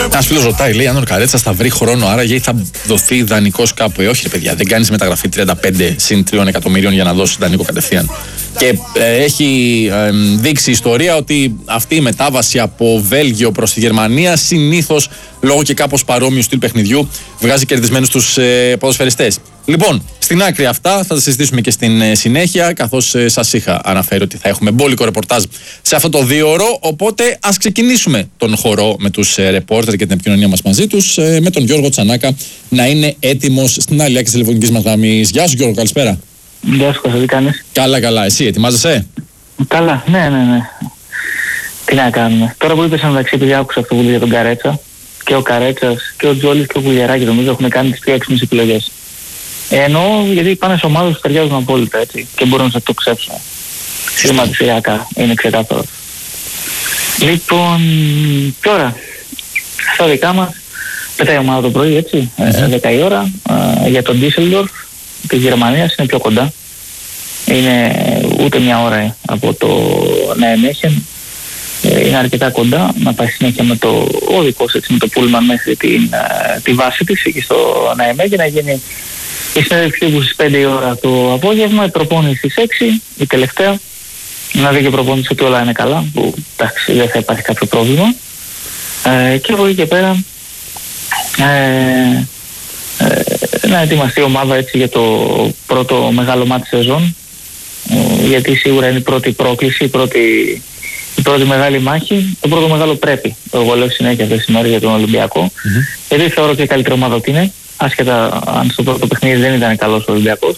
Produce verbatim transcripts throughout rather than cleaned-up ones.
Ένας φίλος ρωτάει, λέει, αν ο Καρέτσας θα βρει χρόνο, άραγε ή θα δοθεί δανεικός κάπου. Ε, όχι, ρε παιδιά, δεν κάνεις μεταγραφή τριάντα πέντε συν τριών εκατομμυρίων για να δώσεις δανεικό κατευθείαν. Και ε, έχει ε, δείξει η ιστορία ότι αυτή η μετάβαση από Βέλγιο προς τη Γερμανία συνήθως λόγω και κάπως παρόμοιου στυλ παιχνιδιού βγάζει κερδισμένους τους ε, ποδοσφαιριστές. Λοιπόν, στην άκρη αυτά θα τα συζητήσουμε και στην ε, συνέχεια, καθώς ε, σας είχα αναφέρει ότι θα έχουμε μπόλικο ρεπορτάζ σε αυτό το δύο ώρο. Οπότε ας ξεκινήσουμε τον χορό με τους ε, ρεπόρτερ και την επικοινωνία μας μαζί τους, ε, με τον Γιώργο Τσανάκα να είναι έτοιμος στην άλλη άκρη της τηλεφωνικής μας γραμμής. Γεια σου, Γιώργο, καλησπέρα. Γεια σου, Κώστα, τι κάνεις? Καλά, καλά. Εσύ ετοιμάζεσαι? Καλά, ναι, ναι, ναι. Τι να κάνουμε. Τώρα που είπες μεταξύ, επειδή άκουσα αυτό που λέει για τον Καρέτσα, και ο Καρέτσας και ο Τζόλης και ο Κουλιεράκης νομίζω έχουν κάνει τις πιο έξυπνες επιλογές. Εννοώ γιατί πάνε σε ομάδες που ταιριάζουν απόλυτα, έτσι, και μπορούν να σε το ξέψουν. Συστηματικά είναι ξεκάθαρο. Λοιπόν, τώρα, στα δικά μας, πετάει η ομάδα το πρωί, έτσι, mm-hmm. δέκα η ώρα, ε, για τον Ντίσελντορφ της Γερμανίας, είναι πιο κοντά. Είναι ούτε μια ώρα από το Νάιμέχεν, είναι αρκετά κοντά, να πάει συνέχεια με το οδικός, έτσι, με το πούλμαν μέχρι την, τη βάση της εκεί στο Νάιμέχεν, να γίνει η συνέντευξη που στις πέντε η ώρα το απόγευμα, η προπόνηση στις έξι, η τελευταία, να δει και η προπόνηση ότι όλα είναι καλά, που εντάξει δεν θα υπάρχει κάποιο πρόβλημα. Ε, και από εκεί και πέρα ε, ε, να ετοιμαστεί η ομάδα, έτσι, για το πρώτο μεγάλο μάτι σεζόν, ε, γιατί σίγουρα είναι η πρώτη πρόκληση, η πρώτη, η πρώτη μεγάλη μάχη, το πρώτο μεγάλο πρέπει. Εγώ λέω συνέχεια αυτές τις μέρες για τον Ολυμπιακό, mm-hmm. γιατί θεωρώ και η καλύτερη ομάδα ότι είναι, άσχετα αν στο πρώτο παιχνίδι δεν ήταν καλός ο Ολυμπιακός,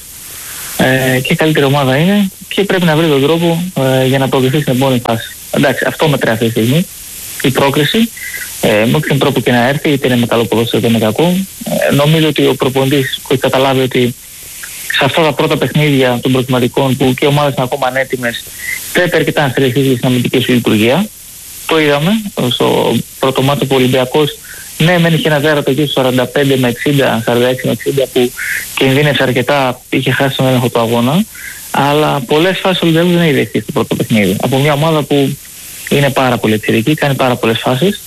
ε, και η καλύτερη ομάδα είναι και πρέπει να βρει τον τρόπο ε, για να προκριθεί στην επόμενη φάση. Εντάξει, αυτό μετράει αυτή τη στιγμή, η πρόκριση, ε, με όποιον τρόπο και να έρθει, είτε είναι με καλό ποδόσφαιρο είτε με κακό. Ε, νομίζω ότι ο προπονητής που έχει καταλάβει ότι σε αυτά τα πρώτα παιχνίδια των προκριματικών που και οι ομάδες είναι ακόμα ανέτοιμες, πρέπει αρκετά να στηριχθεί στην αμυντική σου λειτουργία. Το είδαμε στο πρώτο μάτσο που ο Ολυμπιακός, ναι, μεν είχε ένα τέρατο εκεί στο σαράντα πέντε με εξήντα, σαράντα έξι με εξήντα που κινδύνευσε αρκετά, είχε χάσει τον έλεγχο του αγώνα, αλλά πολλές φάσεις ο Ολυμπιακός δεν έχει δεχτεί στο πρώτο παιχνίδι. Από μια ομάδα που είναι πάρα πολύ εξαιρετική, κάνει πάρα πολλές φάσεις,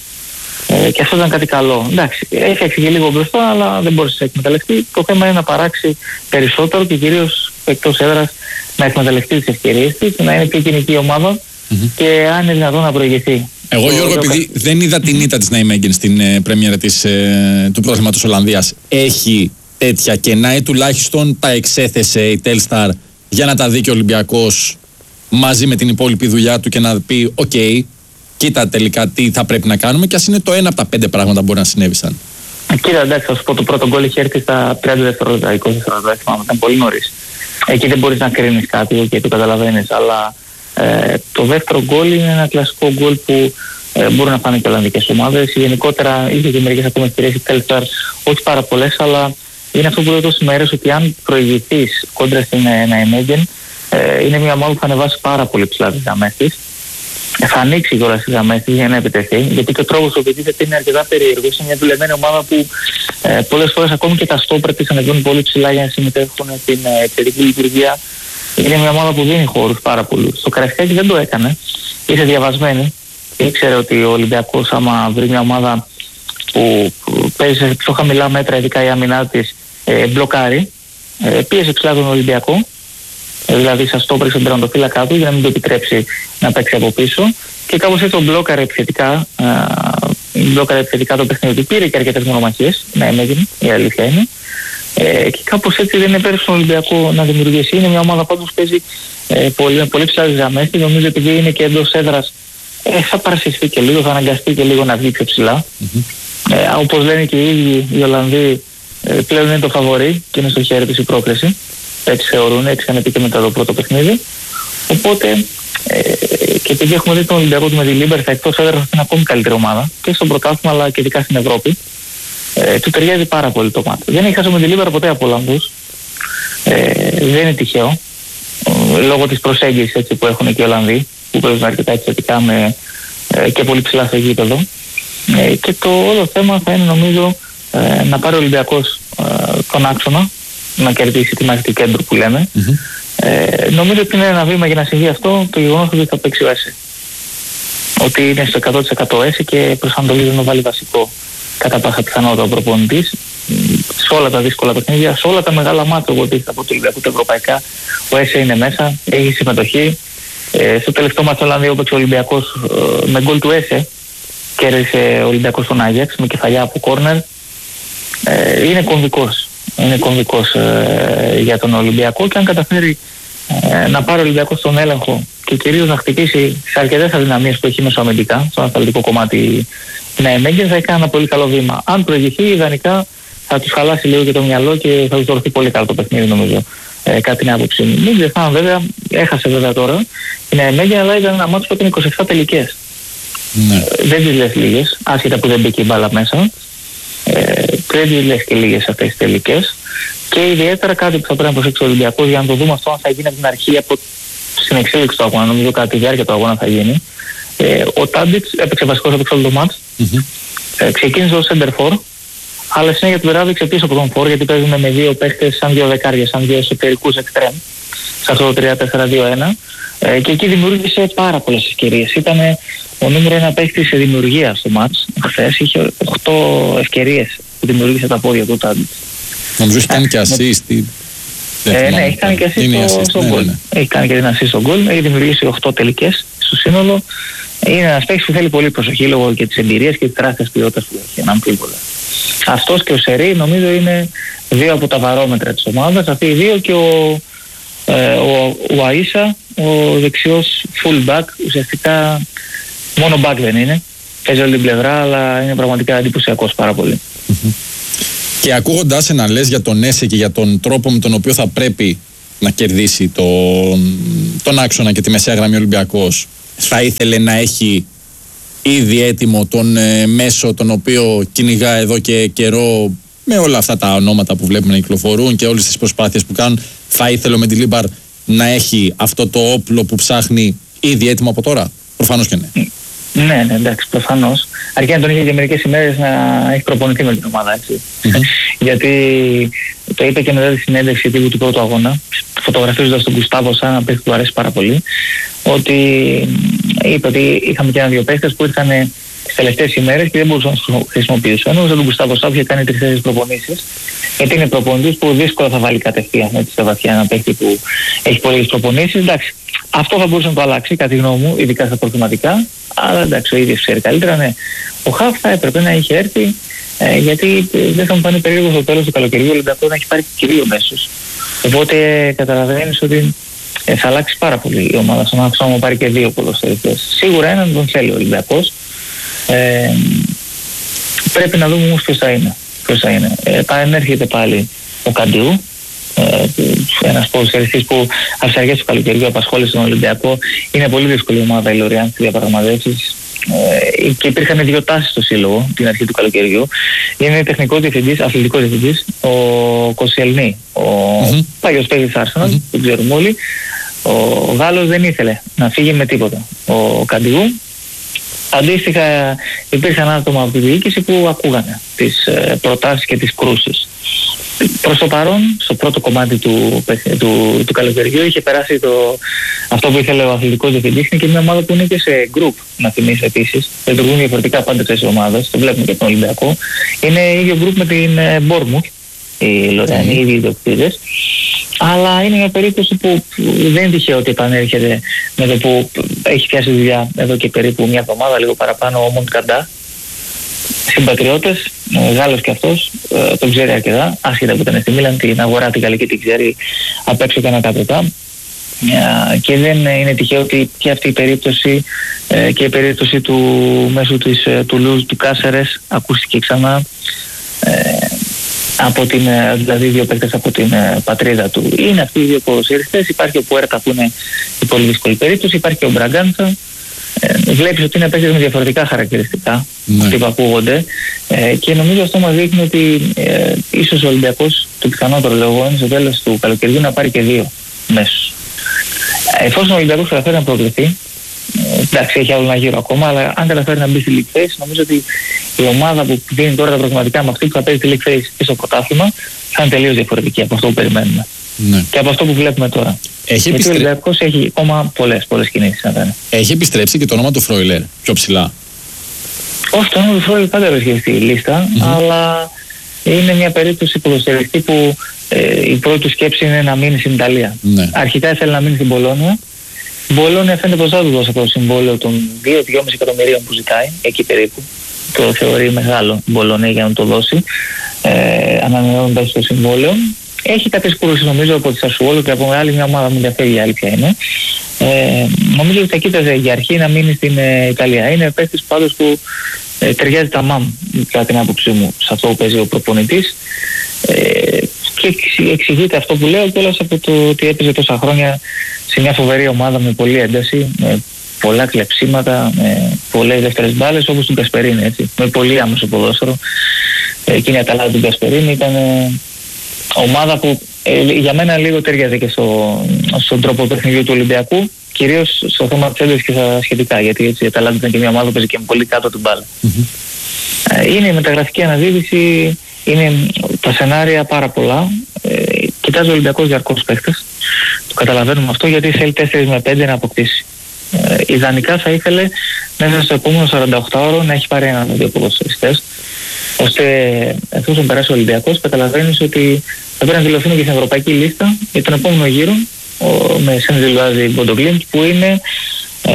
ε, και αυτό ήταν κάτι καλό. Εντάξει, έφτιαξε και λίγο μπροστά, αλλά δεν μπορούσε να εκμεταλλευτεί. Το θέμα είναι να παράξει περισσότερο και κυρίως εκτός έδρας να εκμεταλλευτεί τις ευκαιρίες της, να είναι πιο κοινική ομάδα mm-hmm. και αν είναι δυνατόν να προηγηθεί. Εγώ, το Γιώργο, επειδή κα... δεν είδα την ήττα της Νάιμεγεν στην ε, πρέμιερα της, ε, του πρωταθλήματος Ολλανδίας, έχει τέτοια κενά ή τουλάχιστον τα εξέθεσε η Telstar για να τα δει και ο Ολυμπιακός μαζί με την υπόλοιπη δουλειά του και να πει «ΟΚ, okay, κοίτα τελικά τι θα πρέπει να κάνουμε», και ας είναι το ένα από τα πέντε πράγματα που μπορεί να συνέβησαν. Κοίτα, εντάξει, θα σου πω, το πρώτο γκολ είχε έρθει στα τριάντα δευτερόλεπτα, είκοσι δευτερόλεπτα, ήταν πολύ νωρίς. Εκεί δεν μπορείς να κρίνεις κάτι και το καταλαβαίνεις, αλλά ε, το δεύτερο γκολ είναι ένα κλασικό γκολ που ε, μπορούν να φάνε και ολλανδικές ομάδες. Γενικότερα είχε και μερικές ακόμα ευκαιρίες η Telstar, όχι πάρα πολλές, αλλά είναι αυτό που λέω τόσες μέρες, ότι αν προηγηθείς κόντρα στην Νάιμεγεν, ε, είναι μια ομάδα που θα ανεβάσει πάρα πολύ ψηλά τις γραμμές της. Θα ανοίξει κιόλας τις γραμμές της για να επιτεθεί, γιατί και ο τρόπος που επιτίθεται είναι αρκετά περίεργος. Είναι μια δουλεμένη ομάδα που ε, πολλές φορές ακόμη και τα στόπερ της ανεβαίνουν πολύ ψηλά για να συμμετέχουν στην επιθετική ε, λειτουργία. Είναι μια ομάδα που δίνει χώρους πάρα πολύ. Στο Καραϊσκάκι δεν το έκανε, ήρθε διαβασμένη. Ήξερε ότι ο Ολυμπιακός, άμα βρει μια ομάδα που παίζει σε πιο χαμηλά μέτρα, ειδικά η άμυνά της, ε, μπλοκάρει, ε, πίεσε ψηλά τον Ολυμπιακό. Δηλαδή σας το έπρεξε τον τερματοφύλακα του για να μην το επιτρέψει να παίξει από πίσω, και κάπως έτσι τον μπλόκαρε επιθετικά, μπλόκαρε επιθετικά το παιχνίδι. Πήρε και αρκετές μονομαχίες, ναι, έγινε, η αλήθεια είναι, ε, και κάπως έτσι δεν επέτρεψε τον Ολυμπιακό να δημιουργήσει. Είναι μια ομάδα πάντως που παίζει ε, πολύ, πολύ ψηλά τις γραμμές και νομίζω ότι επειδή είναι και εντός έδρας, ε, θα παρασυρθεί και λίγο, θα αναγκαστεί και λίγο να βγει πιο ψηλά. Mm-hmm. Ε, όπως λένε και οι ίδιοι οι Ολλανδοί, ε, πλέον είναι το φαβορί και είναι στο χέρι της η πρόκριση. Έτσι θεωρούν, έτσι είχαν πει και μετά το πρώτο παιχνίδι. Οπότε, ε, και επειδή έχουμε δει τον Ολυμπιακό του με τη Λίμπερ, θα εκτός έδρας είναι ακόμη καλύτερη ομάδα και στο πρωτάθλημα αλλά και ειδικά στην Ευρώπη, ε, του ταιριάζει πάρα πολύ το μάτι. Δεν έχει χάσει με τη Λίμπερ ποτέ από Ολλανδούς. Ε, δεν είναι τυχαίο. Ε, λόγω της προσέγγισης, έτσι, που έχουν και οι Ολλανδοί, που παίζουν αρκετά εξαιρετικά με, ε, και πολύ ψηλά στο γήπεδο. Ε, και το όλο θέμα θα είναι, νομίζω, ε, να πάρει ο Ολυμπιακός ε, τον άξονα, να κερδίσει τη μάχη του κέντρου που λέμε. Mm-hmm. Ε, νομίζω ότι είναι ένα βήμα για να συμβεί αυτό το γεγονός ότι θα παίξει ο Έση. Ότι είναι στο εκατό τοις εκατό Έση και προσανατολίζει να βάλει βασικό κατά πάσα πιθανότητα ο προπονητής. Σε όλα τα δύσκολα παιχνίδια, σε όλα τα μεγάλα μάτια που υπήρχε από το Ολυμπιακό, τα ευρωπαϊκά, ο Έσε είναι μέσα, έχει συμμετοχή. Ε, στο τελευταίο μάτσο Ολλανδία έπαιξε ο Ολυμπιακός ε, με γκολ του Έσε, κέρδισε ο Ολυμπιακός τον Άγιαξ με κεφαλιά από κόρνερ. Ε, είναι κομβικός, είναι κομβικός ε, για τον Ολυμπιακό, και αν καταφέρει ε, να πάρει ο Ολυμπιακός τον έλεγχο και κυρίως να χτυπήσει σε αρκετές αδυναμίες που έχει μεσοαμυντικά, στο ανασταλτικό κομμάτι να εμέγγε, θα έχει ένα πολύ καλό βήμα. Αν προηγηθεί, ιδανικά θα τους χαλάσει λίγο και το μυαλό και θα τους δοθεί πολύ καλό το παιχνίδι, νομίζω. Ε, κάτι την άποψη μου. Μην ξεχνάμε, βέβαια, έχασε βέβαια τώρα η Ναεμέγγε, αλλά ήταν ένα μάτσο που ήταν είκοσι επτά τελικές. Ναι. Ε, δεν τις λες λίγες, άσχετα που δεν μπήκε η μπάλα μέσα. Ε, δεν τις λες και λίγες αυτές τις τελικές. Και ιδιαίτερα κάτι που θα πρέπει να προσέξει ο Ολυμπιακός, για να το δούμε αυτό, αν θα γίνει από την αρχή, από στην εξέλιξη του αγώνα, νομίζω κατά τη διάρκεια του αγώνα θα γίνει. Ε, ο Τάντιτς έπαιξε βασικός, έπαιξε όλο το μάτς. Mm-hmm. Ε, ξεκίνησε ως center for, αλλά συνέχεια του τράβηξε πίσω από τον φορ, γιατί παίζουμε με δύο παίχτες σαν δύο δεκάρια, σαν δύο εσωτερικούς εξτρέμ, σε αυτό το τρία τέσσερα δύο ένα, ε, και εκεί δημιούργησε πάρα πολλές ευκαιρίες. Ήταν ο νούμερο ένα παίχτης σε δημιουργία στο μάτς. Χθες είχε οκτώ ευκαιρίες που δημιούργησε τα πόδια του Τάντιτς. Νομίζω έχει κάνει και assist. Ε, ναι, έχει κάνει και assist στο γκολ. Έχει κάνει και ένα assist στο γκολ, έχει δημιουργήσει οκτώ τελικές στο σύνολο. Είναι ένας παίκτης που θέλει πολύ προσοχή λόγω και της εμπειρίας και της τεράστιας ποιότητας που έχει, αναμφίβολα. Αυτός και ο Σερί νομίζω είναι δύο από τα βαρόμετρα της ομάδας. Αυτοί οι δύο και ο, ε, ο, ο Αΐσα, ο δεξιός full back, ουσιαστικά μόνο back δεν είναι. Παίζει όλη την πλευρά, αλλά είναι πραγματικά εντυπωσιακός πάρα πολύ. Mm-hmm. Και ακούγοντας σε να λες για τον Έσε και για τον τρόπο με τον οποίο θα πρέπει να κερδίσει τον, τον άξονα και τη μεσαία γραμμή Ολυμπιακός, θα ήθελε να έχει ήδη έτοιμο τον ε, μέσο τον οποίο κυνηγά εδώ και καιρό, με όλα αυτά τα ονόματα που βλέπουμε να κυκλοφορούν και όλες τις προσπάθειες που κάνουν? Θα ήθελε ο Μεντιλίμπαρ να έχει αυτό το όπλο που ψάχνει ήδη έτοιμο από τώρα? Προφανώς και ναι. Ναι, ναι, εντάξει, προφανώς. Αρκεί να τον είχε για μερικές ημέρες να έχει προπονηθεί με την ομάδα, έτσι. Mm-hmm. Γιατί το είπε και μετά τη συνέντευξη τύπου του πρώτου αγώνα, φωτογραφίζοντας τον Γκουστάβο σαν ένα παίκτη που του αρέσει πάρα πολύ, ότι είπε ότι είχαμε και ένα-δύο παίκτες που ήρθαν τις τελευταίες ημέρες και δεν μπορούσαν να τους χρησιμοποιήσουν. Ενώ τον Γκουστάβο Σάββ είχε κάνει τρεις-τέσσερις προπονήσεις, γιατί είναι προπονητής που δύσκολα θα βάλει κατευθείαν, έτσι, σε βαθιά ένα παίκτη που έχει πολλές προπονήσεις. Εντάξει, αυτό θα μπορούσε να το αλλάξει, κατά τη γνώμη μου, ειδικά στα προκριματικά. Αλλά εντάξει, ο ίδιος ξέρει καλύτερα, ναι. Ο Χαφ θα έπρεπε να είχε έρθει, ε, γιατί ε, δεν θα μου φανεί περίεργο στο τέλος του καλοκαιριού ο Ολυμπιακός να έχει πάρει και δύο μέσους. Οπότε ε, καταλαβαίνεις ότι ε, θα αλλάξει πάρα πολύ η ομάδα στον άξονα να πάρει και δύο ποδοσφαιριστές. Σίγουρα έναν τον θέλει ο Ολυμπιακός. Ε, πρέπει να δούμε όμως ποιος θα είναι. Ποιος θα είναι. Ε, παρενέρχεται πάλι ο Καντιού. Ε, ένας ποδοσφαιριστής που από τις αρχές του καλοκαιριού απασχόλησε τον Ολυμπιακό. Είναι πολύ δύσκολη ομάδα η Λοριάν στις διαπραγματεύσεις, ε, και υπήρχαν δύο τάσεις στο σύλλογο την αρχή του καλοκαιριού. Είναι τεχνικός διευθυντής, αθλητικός διευθυντής ο Κοσιελνή, ο mm-hmm. παλιός παίκτης Arsenal, mm-hmm. που ξέρουμε όλοι. Ο Γάλλος δεν ήθελε να φύγει με τίποτα. Ο Καντιού. Αντίστοιχα υπήρχαν άτομα από τη διοίκηση που ακούγανε τις ε, προτάσεις και τις κρούσεις. Προς το παρόν, στο πρώτο κομμάτι του, του, του καλοκαιριού είχε περάσει το, αυτό που ήθελε ο αθλητικός διευθυντής. Είναι και μια ομάδα που είναι και σε group, να θυμίσει επίσης. Λειτουργούν διαφορετικά πάντα τις ομάδες, το βλέπουμε και τον Ολυμπιακό. Είναι ίδιο group με την Bournemouth, οι Λοριανοί, οι ίδιοι ιδιοκτήτες. Αλλά είναι μια περίπτωση που δεν είναι τυχαίο ότι επανέρχεται με το που έχει πιάσει δουλειά εδώ και περίπου μια εβδομάδα, λίγο παραπάνω, ο Μοντκαντά. Συμπατριώτες, Γάλλος και αυτός, ε, τον ξέρει αρκετά, άσχετα που ήταν στη Μίλαν, την αγορά την γαλλική την ξέρει απ' έξω και ανακάτωτα. Ε, και δεν είναι τυχαίο ότι και αυτή η περίπτωση ε, και η περίπτωση του μέσου της, του Λουζ, του Κάσερες, ακούστηκε ξανά. Ε, από την, δηλαδή δύο παίκτες από την πατρίδα του. Είναι αυτοί οι δύο ποδοσφαιριστές. Υπάρχει ο Πουέρτα που είναι η πολύ δύσκολη περίπτωση, υπάρχει και ο Μπραγκάντσα. Ε, βλέπεις ότι είναι παίκτες με διαφορετικά χαρακτηριστικά, ναι. Αυτοί που ακούγονται, ε, και νομίζω αυτό μας δείχνει ότι ε, ίσως ο Ολυμπιακός, το πιθανότερο λόγο είναι στο τέλος του καλοκαιριού να πάρει και δύο μέσους. Εφόσον ο Ολυμπιακός καταφέρει να προκληθεί, ε, εντάξει, έχει άλλο ένα γύρο ακόμα, αλλά αν καταφέρει να μπει στη League Phase, νομίζω ότι η ομάδα που δίνει τώρα τα προγραμματικά με αυτή που θα παίζει τη League Phase και στο πρωτάθλημα θα είναι τελείως διαφορετική από αυτό που περιμένουμε. Ναι. Και από αυτό που βλέπουμε τώρα. Έχει Γιατί επιστρέ... ο Ολυμπιακός έχει ακόμα πολλές, πολλές κινήσεις. Έχει επιστρέψει και το όνομα του Φρόιλερ πιο ψηλά. Όχι, τον Ρουφρόλη πάντα βρίσκεται στη λίστα, mm-hmm. αλλά είναι μια περίπτωση ποδοσφαιριστή που ε, η πρώτη του σκέψη είναι να μείνει στην Ιταλία. Mm-hmm. Αρχικά ήθελε να μείνει στην Πολόνια. Η Πολόνια φαίνεται πως θα του δώσει αυτό το συμβόλαιο των δύο με δυόμισι εκατομμυρίων που ζητάει, εκεί περίπου. Το θεωρεί μεγάλο η Πολόνια για να το δώσει, ε, ανανεώνοντας το συμβόλαιο. Έχει κάποιες κούρσεις νομίζω από τη Σασουόλο και από άλλη μια ομάδα, μου ενδιαφέρει η άλλη ποια είναι. Ε, νομίζω ότι θα κοίταζε για αρχή να μείνει στην ε, Ιταλία. Είναι παίκτης πάντως που ε, ταιριάζει τα μάμ, κατά την άποψή μου, σε αυτό που παίζει ο προπονητής. Ε, και εξηγείται αυτό που λέω κιόλας από το ότι έπαιζε τόσα χρόνια σε μια φοβερή ομάδα με πολλή ένταση, με πολλά κλεψίματα, με πολλές δεύτερες μπάλες, όπως του Γκασπερίνη, έτσι, με πολύ άμεσο ποδόσφαιρο. Ε, εκείνη η Αταλάντα του Γκασπερίνη ήταν ε, ομάδα που ε, για μένα λίγο ταιριάζει και στο, στον τρόπο παιχνιδιού του Ολυμπιακού, κυρίως στο θέμα της έντασης και στα σχετικά, γιατί έτσι η Αταλάντα ήταν και μια ομάδα που παίζει και πολύ κάτω την μπάλα. Mm-hmm. Ε, είναι η μεταγραφική αναζήτηση, είναι τα σενάρια πάρα πολλά. Ε, κοιτάζει ο Ολυμπιακός διαρκώς παίκτες. Το καταλαβαίνουμε αυτό, γιατί θέλει τέσσερα με πέντε να αποκτήσει. Ε, ιδανικά θα ήθελε μέσα στο επόμενο σαράντα οκτώ ώρο να έχει πάρει έναν δύο ποδοσφαιριστές, ώστε εφόσον περάσει ο Ολυμπιακός καταλαβαίνεις ότι θα πρέπει να δηλωθούν και στην ευρωπαϊκή λίστα για τον επόμενο γύρο ο, με Σεντζιλουάζη Μποντογκλίντ, που είναι ε,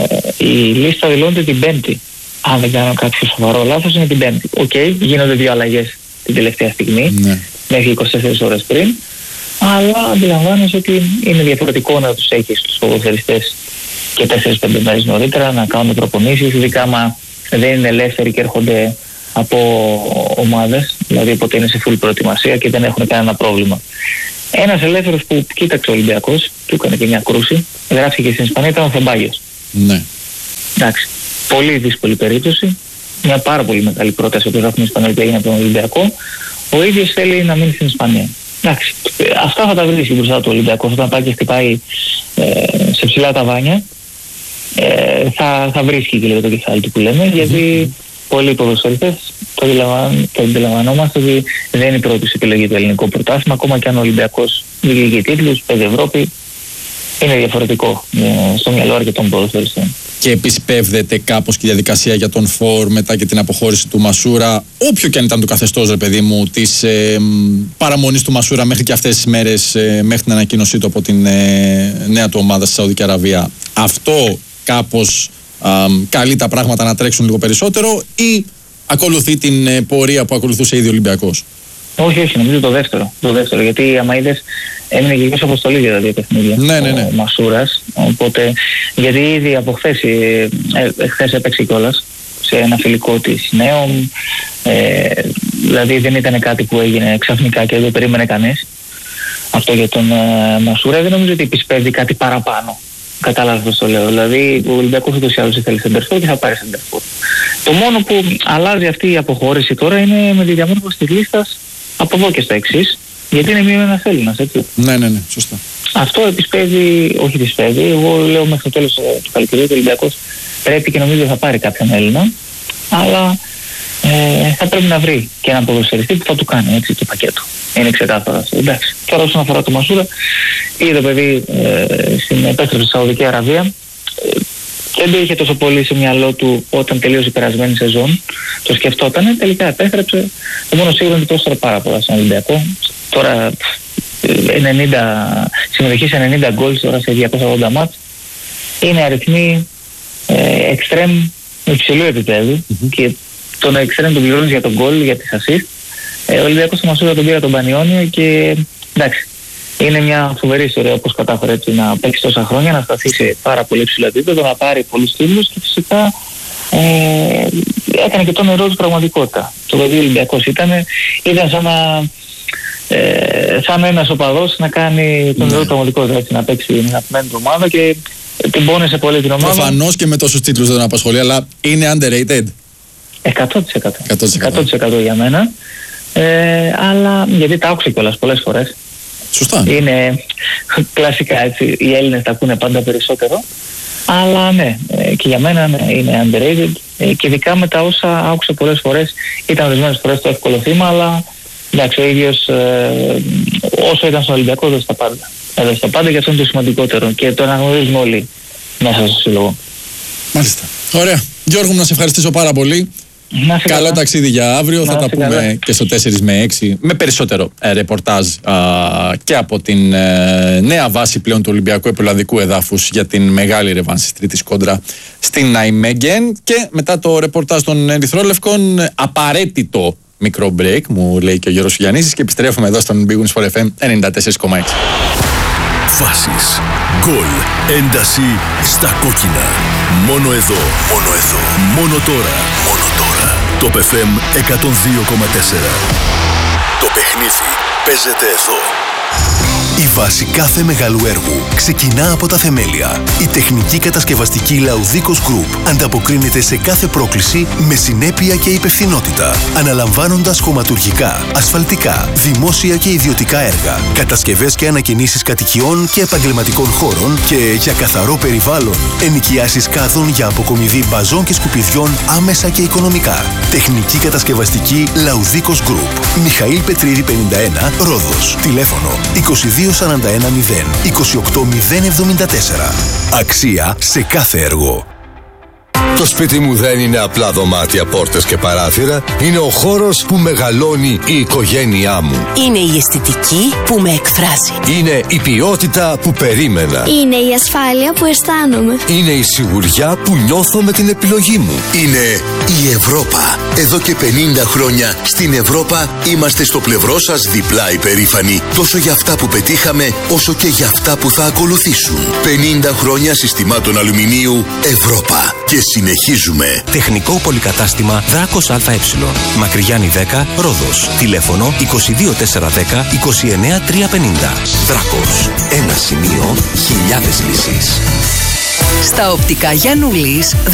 η λίστα δηλώνεται την Πέμπτη. Αν δεν κάνω κάποιο σοβαρό λάθος, είναι την Πέμπτη. Οκ, okay, γίνονται δύο αλλαγές την τελευταία στιγμή, ναι. μέχρι είκοσι τέσσερις ώρες πριν, αλλά αντιλαμβάνεσαι ότι είναι διαφορετικό να τους έχεις τους ποδοσφαιριστές και τέσσερις πέντε μέρες νωρίτερα να κάνουν προπονήσεις, ειδικά άμα δεν είναι ελεύθεροι και έρχονται από ομάδες, δηλαδή οπότε είναι σε full προετοιμασία και δεν έχουν κανένα πρόβλημα. Ένας ελεύθερος που κοίταξε ο Ολυμπιακός, του έκανε και μια κρούση, γράφηκε στην Ισπανία, ήταν ο Θεμπάγιος. Ναι. Εντάξει, πολύ δύσκολη περίπτωση, μια πάρα πολύ μεγάλη πρόταση που γράφει στην Ισπανία που έγινε από τον Ολυμπιακό. Ο ίδιος θέλει να μείνει στην Ισπανία. Εντάξει, αυτά θα τα βρίσκει μπροστά του Ολυμπιακού, όταν πάει και χτυπάει ε, σε ψηλά ταβάνια, ε, θα, θα βρίσκει και λίγο το κεφάλι του που λέμε, mm-hmm. γιατί πολλοί ποδοσφαιριστές το, το αντιλαμβανόμαστε ότι δεν είναι η πρώτη επιλογή του ελληνικού πρωτάθλημα, ακόμα και αν ο Ολυμπιακός διεκδικεί τίτλους, παίζει Ευρώπη, είναι διαφορετικό ε, στο μυαλό αρκετών ποδοσφαιριστών. Και επισπεύδεται κάπως και η διαδικασία για τον Φορ μετά και την αποχώρηση του Μασούρα, όποιο και αν ήταν το καθεστώς, ρε παιδί μου, της ε, παραμονής του Μασούρα μέχρι και αυτές τις μέρες, ε, μέχρι την ανακοίνωσή του από την ε, νέα του ομάδα στη Σαουδική Αραβία. Αυτό κάπως ε, καλεί τα πράγματα να τρέξουν λίγο περισσότερο ή ακολουθεί την ε, πορεία που ακολουθούσε ήδη ο Ολυμπιακός? Όχι, όχι, νομίζω το δεύτερο. Το δεύτερο, γιατί άμα είδες έμεινε και γύρω αποστολή για τα δύο παιχνίδια. Ναι, ναι, ναι. Ο Μασούρας. Οπότε, γιατί ήδη από χθες, ε, ε, χθες έπαιξε κιόλας σε ένα φιλικό της Νέων. Ε, δηλαδή δεν ήταν κάτι που έγινε ξαφνικά και δεν το περίμενε κανείς. Αυτό για τον ε, Μασούρα δεν νομίζω ότι επισπεύδει κάτι παραπάνω. Κατάλαβα πώς το λέω. Δηλαδή ο Ολυμπιακός ούτως ή άλλως ήθελε σεντερφόρ και θα πάρει σεντερφόρ. Το μόνο που αλλάζει αυτή η αποχώρηση τώρα είναι με τη διαμόρφωση της λίστας από εδώ και στο εξής. Γιατί είναι μία ένας Έλληνας, έτσι. Ναι, ναι, ναι, σωστά. Αυτό επισπεύδει, όχι επισπεύδει, εγώ λέω μέχρι το τέλος του καλοκαιριού ο Ολυμπιακός πρέπει και νομίζω θα πάρει κάποιον Έλληνα, αλλά ε, θα πρέπει να βρει και έναν ποδοσφαιριστή που θα του κάνει έτσι το πακέτο. Είναι ξεκάθαρο αυτό. Εντάξει. Τώρα όσον αφορά το Μασούρα, είδε το παιδί ε, στην επέστρεψη στη Σαουδική Αραβία. Ε, δεν το είχε τόσο πολύ σε μυαλό του όταν τελείωσε η περασμένη σεζόν. Το σκεφτόταν, τελικά επέστρεψε. Το μόνο σίγουρο είναι ότι πρόσφερε πάρα πολλά στον Ολυμπιακό. Τώρα ενενήντα, συμμετοχή σε ενενήντα γκολ, τώρα σε διακόσια ογδόντα μάτς. Είναι αριθμοί ε, εξτρέμ υψηλού επίπεδου mm-hmm. και τον εξτρέμ τον πληρώνεις για τον γκολ, για τις assist. Ε, ο Ολυμπιακός στο Μασούρα τον πήρα τον Πανιόνιο και εντάξει. Είναι μια φοβερή ιστορία όπως κατάφερε έτσι να παίξει τόσα χρόνια, να σταθεί σε πάρα πολύ υψηλό επίπεδο, να πάρει πολλούς τίτλους και φυσικά ε, έκανε και το νερό του πραγματικότητα. Το παιδί Ολυμπιακός ήταν, ήταν σαν να ε, σαν ένας οπαδός να κάνει τον νερό του πραγματικότητα, έτσι, να παίξει την αγαπημένη του ομάδα και την πόνεσε πολύ την ομάδα. Προφανώς και με τόσους τίτλους δεν απασχολεί, αλλά είναι underrated. εκατό τοις εκατό. εκατό τοις εκατό. εκατό τοις εκατό για μένα. Ε, αλλά γιατί τα άκουσα κιόλας πολλές φορές. Σωστά. Είναι κλασικά έτσι, οι Έλληνες τα ακούνε πάντα περισσότερο. Αλλά ναι, και για μένα ναι, είναι underrated. Και ειδικά με τα όσα άκουσα πολλές φορές, ήταν ορισμένες φορές το εύκολο θύμα, αλλά εντάξει, ο ίδιος ε, όσο ήταν στον Ολυμπιακό έδωσε τα πάντα. Έδωσε τα πάντα και αυτό είναι το σημαντικότερο και το αναγνωρίζουμε όλοι μέσα στο σύλλογο. Μάλιστα. Ωραία. Γιώργο, να σε ευχαριστήσω πάρα πολύ. Καλό καλά. Ταξίδι για αύριο. Να, θα τα πούμε καλά. Και στο τέσσερα με έξι με περισσότερο ε, ρεπορτάζ α, και από την ε, νέα βάση πλέον του Ολυμπιακού Επελλαδικού Εδάφους για την μεγάλη ρεβάνση της τρίτης κόντρα στην Ναϊμέγγεν. Και μετά το ρεπορτάζ των Ερυθρόλευκων, απαραίτητο μικρό break, μου λέει και ο Γιώργος Γιαννίσης, και επιστρέφουμε εδώ στον Big Wins for εφ εμ ενενήντα τέσσερα κόμμα έξι. Φάσεις, γκολ, ένταση στα κόκκινα. Μόνο εδώ, μόνο εδώ, μόνο τώρα, μόνο τώρα. Το εφ εμ εκατόν δύο κόμμα τέσσερα. Το παιχνίδι παίζεται εδώ. Η βάση κάθε μεγάλου έργου ξεκινά από τα θεμέλια. Η τεχνική κατασκευαστική Laudicos Group ανταποκρίνεται σε κάθε πρόκληση με συνέπεια και υπευθυνότητα, αναλαμβάνοντας χωματουργικά, ασφαλτικά, δημόσια και ιδιωτικά έργα, κατασκευές και ανακαινήσεις κατοικιών και επαγγελματικών χώρων και για καθαρό περιβάλλον, ενοικιάσεις κάδων για αποκομιδή μπαζών και σκουπιδιών άμεσα και οικονομικά. Τεχνική κατασκευαστική Laudicos Group. Μιχαήλ Πετρίδη πενήντα ένα, Ρόδος. Τηλέφωνο είκοσι δύο σαράντα ένα μηδέν είκοσι οκτώ μηδέν εβδομήντα τέσσερα. Αξία σε κάθε έργο. Το σπίτι μου δεν είναι απλά δωμάτια, πόρτες και παράθυρα. Είναι ο χώρος που μεγαλώνει η οικογένειά μου. Είναι η αισθητική που με εκφράζει. Είναι η ποιότητα που περίμενα. Είναι η ασφάλεια που αισθάνομαι. Είναι η σιγουριά που νιώθω με την επιλογή μου. Είναι η Ευρώπα. Εδώ και πενήντα χρόνια στην Ευρώπα είμαστε στο πλευρό σας διπλά υπερήφανοι. Τόσο για αυτά που πετύχαμε, όσο και για αυτά που θα ακολουθήσουν. πενήντα χρόνια συστημάτων αλουμινίου Ευρώπα. Και συνεχίζουμε. Τεχνικό πολυκατάστημα Δράκος ΑΕ. Μακρυγιάννη δέκα, Ρόδος. Τηλέφωνο είκοσι δύο τετρακόσια δέκα είκοσι εννέα τριακόσια πενήντα. Δράκος. Ένα σημείο, χιλιάδες λύσεις. Στα οπτικά Γιαννούλης